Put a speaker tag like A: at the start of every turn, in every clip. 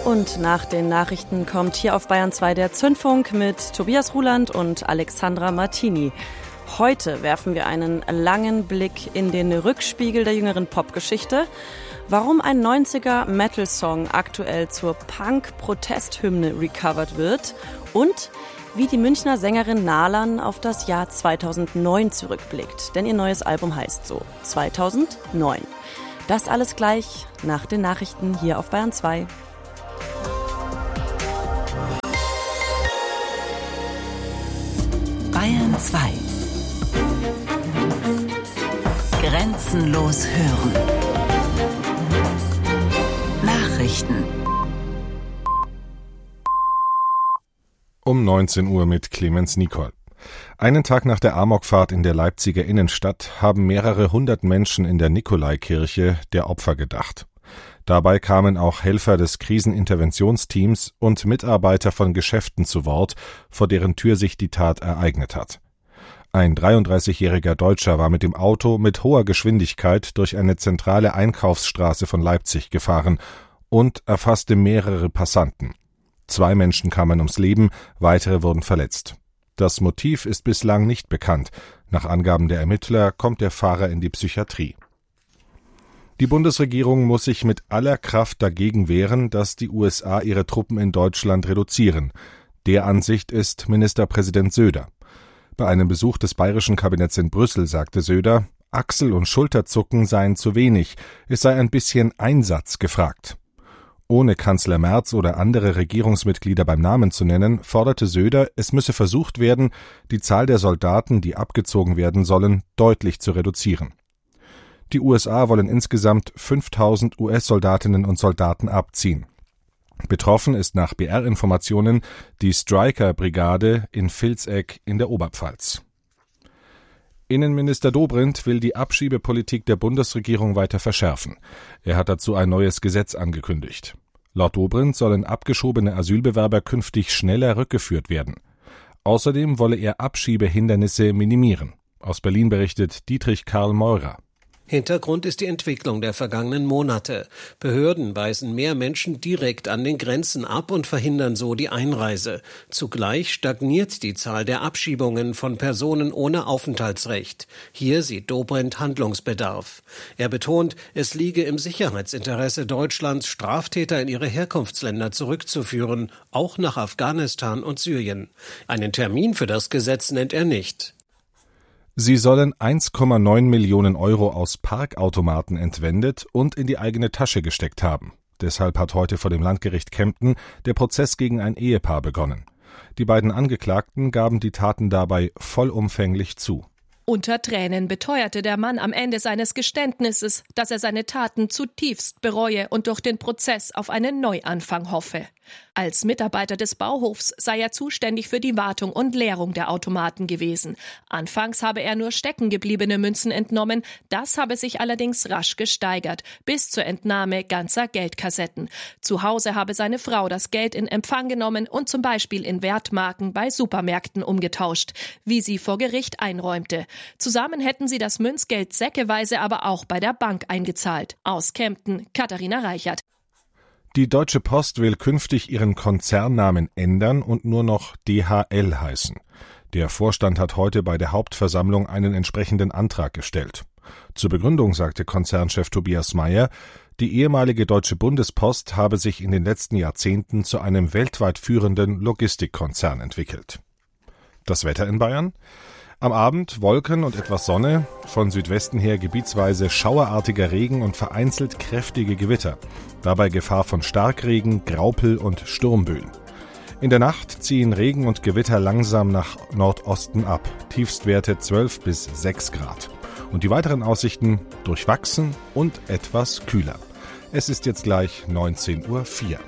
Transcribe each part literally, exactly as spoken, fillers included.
A: Und nach den Nachrichten kommt hier auf Bayern zwei der Zündfunk mit Tobias Ruland und Alexandra Martini. Heute werfen wir einen langen Blick in den Rückspiegel der jüngeren Popgeschichte. Warum ein neunziger-Metal-Song aktuell zur Punk-Protesthymne recovered wird und wie die Münchner Sängerin Nalan auf das Jahr zweitausendneun zurückblickt. Denn ihr neues Album heißt so, zweitausendneun. Das alles gleich nach den Nachrichten hier auf Bayern zwei.
B: Bayern zwei. Grenzenlos hören. Nachrichten.
C: Um neunzehn Uhr mit Clemens Nicol. Einen Tag nach der Amokfahrt in der Leipziger Innenstadt haben mehrere hundert Menschen in der Nikolaikirche der Opfer gedacht. Dabei kamen auch Helfer des Kriseninterventionsteams und Mitarbeiter von Geschäften zu Wort, vor deren Tür sich die Tat ereignet hat. Ein dreiunddreißigjähriger Deutscher war mit dem Auto mit hoher Geschwindigkeit durch eine zentrale Einkaufsstraße von Leipzig gefahren und erfasste mehrere Passanten. Zwei Menschen kamen ums Leben, weitere wurden verletzt. Das Motiv ist bislang nicht bekannt. Nach Angaben der Ermittler kommt der Fahrer in die Psychiatrie. Die Bundesregierung muss sich mit aller Kraft dagegen wehren, dass die U S A ihre Truppen in Deutschland reduzieren. Der Ansicht ist Ministerpräsident Söder. Bei einem Besuch des bayerischen Kabinetts in Brüssel sagte Söder, Achsel- und Schulterzucken seien zu wenig, es sei ein bisschen Einsatz gefragt. Ohne Kanzler Merz oder andere Regierungsmitglieder beim Namen zu nennen, forderte Söder, es müsse versucht werden, die Zahl der Soldaten, die abgezogen werden sollen, deutlich zu reduzieren. Die U S A wollen insgesamt fünftausend U S-Soldatinnen und Soldaten abziehen. Betroffen ist nach B R-Informationen die Stryker-Brigade in Vilseck in der Oberpfalz. Innenminister Dobrindt will die Abschiebepolitik der Bundesregierung weiter verschärfen. Er hat dazu ein neues Gesetz angekündigt. Laut Dobrindt sollen abgeschobene Asylbewerber künftig schneller rückgeführt werden. Außerdem wolle er Abschiebehindernisse minimieren. Aus Berlin berichtet Dietrich Karl Meurer.
D: Hintergrund ist die Entwicklung der vergangenen Monate. Behörden weisen mehr Menschen direkt an den Grenzen ab und verhindern so die Einreise. Zugleich stagniert die Zahl der Abschiebungen von Personen ohne Aufenthaltsrecht. Hier sieht Dobrindt Handlungsbedarf. Er betont, es liege im Sicherheitsinteresse Deutschlands, Straftäter in ihre Herkunftsländer zurückzuführen, auch nach Afghanistan und Syrien. Einen Termin für das Gesetz nennt er nicht.
C: Sie sollen eins Komma neun Millionen Euro aus Parkautomaten entwendet und in die eigene Tasche gesteckt haben. Deshalb hat heute vor dem Landgericht Kempten der Prozess gegen ein Ehepaar begonnen. Die beiden Angeklagten gaben die Taten dabei vollumfänglich zu.
E: Unter Tränen beteuerte der Mann am Ende seines Geständnisses, dass er seine Taten zutiefst bereue und durch den Prozess auf einen Neuanfang hoffe. Als Mitarbeiter des Bauhofs sei er zuständig für die Wartung und Leerung der Automaten gewesen. Anfangs habe er nur steckengebliebene Münzen entnommen, das habe sich allerdings rasch gesteigert, bis zur Entnahme ganzer Geldkassetten. Zu Hause habe seine Frau das Geld in Empfang genommen und zum Beispiel in Wertmarken bei Supermärkten umgetauscht, wie sie vor Gericht einräumte. Zusammen hätten sie das Münzgeld säckeweise aber auch bei der Bank eingezahlt. Aus Kempten, Katharina Reichert.
C: Die Deutsche Post will künftig ihren Konzernnamen ändern und nur noch D H L heißen. Der Vorstand hat heute bei der Hauptversammlung einen entsprechenden Antrag gestellt. Zur Begründung sagte Konzernchef Tobias Mayer, die ehemalige Deutsche Bundespost habe sich in den letzten Jahrzehnten zu einem weltweit führenden Logistikkonzern entwickelt. Das Wetter in Bayern? Am Abend Wolken und etwas Sonne, von Südwesten her gebietsweise schauerartiger Regen und vereinzelt kräftige Gewitter. Dabei Gefahr von Starkregen, Graupel und Sturmböen. In der Nacht ziehen Regen und Gewitter langsam nach Nordosten ab, Tiefstwerte zwölf bis sechs Grad. Und die weiteren Aussichten durchwachsen und etwas kühler. Es ist jetzt gleich neunzehn Uhr vier.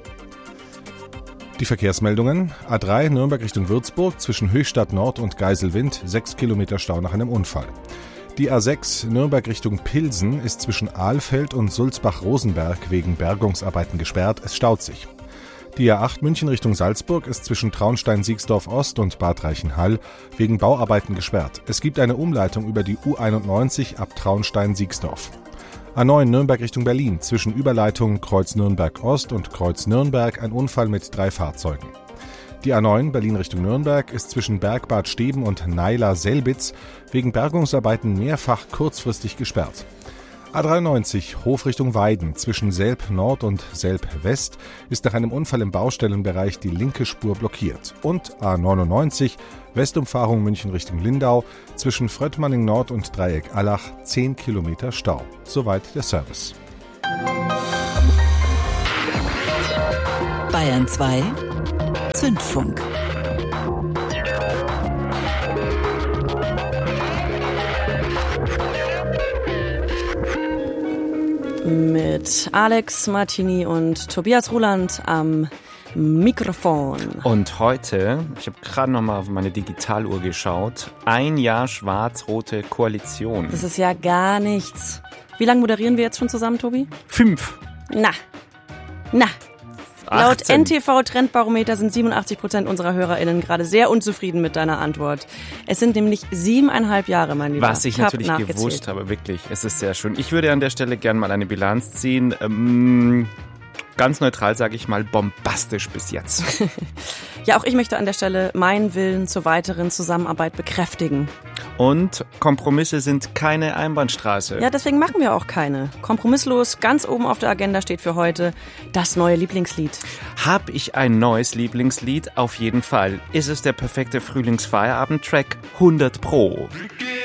C: Die Verkehrsmeldungen. A drei Nürnberg Richtung Würzburg zwischen Höchstadt Nord und Geiselwind, sechs Kilometer Stau nach einem Unfall. Die A sechs Nürnberg Richtung Pilsen ist zwischen Ahlfeld und Sulzbach-Rosenberg wegen Bergungsarbeiten gesperrt, es staut sich. Die A acht München Richtung Salzburg ist zwischen Traunstein-Siegsdorf-Ost und Bad Reichenhall wegen Bauarbeiten gesperrt. Es gibt eine Umleitung über die U einundneunzig ab Traunstein-Siegsdorf. A neun Nürnberg Richtung Berlin, zwischen Überleitung Kreuz Nürnberg Ost und Kreuz Nürnberg ein Unfall mit drei Fahrzeugen. Die A neun Berlin Richtung Nürnberg ist zwischen Bergbad Steben und Naila-Selbitz wegen Bergungsarbeiten mehrfach kurzfristig gesperrt. A dreiundneunzig Hof Richtung Weiden, zwischen Selb Nord und Selb West ist nach einem Unfall im Baustellenbereich die linke Spur blockiert. Und A neunundneunzig Westumfahrung München Richtung Lindau, zwischen Fröttmanning Nord und Dreieck Allach zehn Kilometer Stau. Soweit der Service.
B: Bayern zwei Zündfunk.
A: Mit Alex Martini und Tobias Ruland am Mikrofon.
F: Und heute, ich habe gerade noch mal auf meine Digitaluhr geschaut, ein Jahr schwarz-rote Koalition.
A: Das ist ja gar nichts. Wie lange moderieren wir jetzt schon zusammen, Tobi?
F: Fünf.
A: Na, na. Laut
F: achtzehn.
A: N T V-Trendbarometer sind siebenundachtzig Prozent unserer HörerInnen gerade sehr unzufrieden mit deiner Antwort. Es sind nämlich siebeneinhalb Jahre, mein Lieber.
F: Was ich, ich natürlich
A: nachgezählt.
F: gewusst habe, wirklich. Es ist sehr schön. Ich würde an der Stelle gerne mal eine Bilanz ziehen. Ähm, ganz neutral sage ich mal bombastisch bis jetzt.
A: Ja, auch ich möchte an der Stelle meinen Willen zur weiteren Zusammenarbeit bekräftigen.
F: Und Kompromisse sind keine Einbahnstraße.
A: Ja, deswegen machen wir auch keine. Kompromisslos, ganz oben auf der Agenda steht für heute das neue Lieblingslied.
F: Hab ich ein neues Lieblingslied? Auf jeden Fall. Ist es der perfekte Frühlingsfeierabend-Track? hundert Pro.